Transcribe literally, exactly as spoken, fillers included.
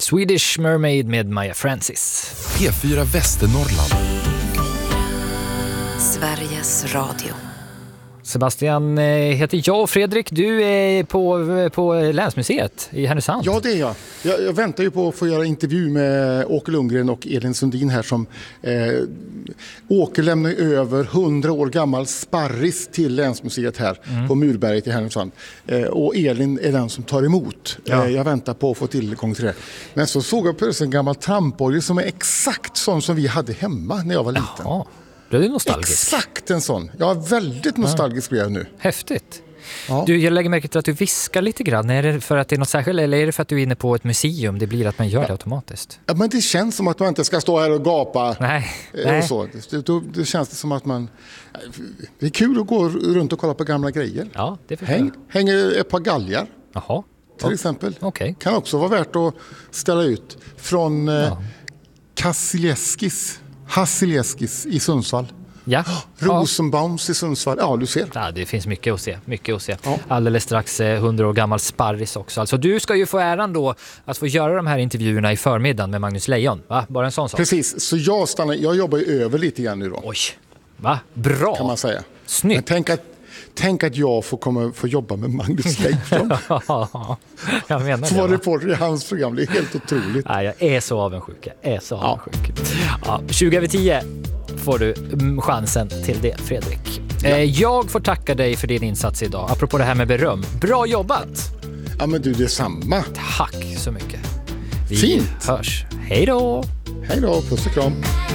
Swedish Mermaid med Maja Francis. P fyra Västernorrland. Sveriges Radio. Sebastian heter jag och Fredrik. Du är på, på Länsmuseet i Härnösand. Ja, det är jag. jag. Jag väntar ju på att få göra intervju med Åke Lundgren och Elin Sundin här som eh, Åke lämnar över hundra år gammal sparris till Länsmuseet här mm. på Murberget i Härnösand. Eh, och Elin är den som tar emot. Ja. Eh, jag väntar på att få tillgång till det. Men så såg jag plötsligt en gammal tramporgel som är exakt sån som vi hade hemma när jag var liten. Jaha. Blev du nostalgisk? Exakt en sån. Jag är väldigt nostalgisk blev jag nu. Häftigt. Ja. Du, jag lägger märke till att du viskar lite grann. Är det för att det är något särskilt eller är det för att du är inne på ett museum? Det blir att man gör ja. det automatiskt. Ja, men det känns som att man inte ska stå här och gapa. Nej. Och Nej. så. Det, då, det känns det som att man... Det är kul att gå runt och kolla på gamla grejer. Ja, det förstår Häng, hänger ett par galgar. Jaha. Till exempel. Okay. Kan också vara värt att ställa ut. Från ja. eh, Kassilieskis. Hassilieskis i Sundsvall. Ja. Rosenbaums i Sundsvall. Ja, du ser. Ja, det finns mycket att se. Mycket att se. Ja. Alldeles strax eh, hundra år gammal sparris också. Alltså, du ska ju få äran då att få göra de här intervjuerna i förmiddagen med Magnus Lejon. Va? Bara en sån sak. Precis, så jag stannar. Jag jobbar ju över lite grann nu då. Oj, va? Bra. Kan man säga. Snyggt. Men tänk att, tänk att jag får, komma, får jobba med Magnus Lejon. Jag menar det. Som var reporter i hans program. Det är helt otroligt. Ja, jag är så avundsjuk. Jag är så avundsjuk. Ja, tjugo över tio får du chansen till det, Fredrik. Ja. Jag får tacka dig för din insats idag. Apropå det här med beröm. Bra jobbat! Ja, men du, det är samma. Tack så mycket. Vi Fint. hörs. Hej då! Hej då, puss och kram.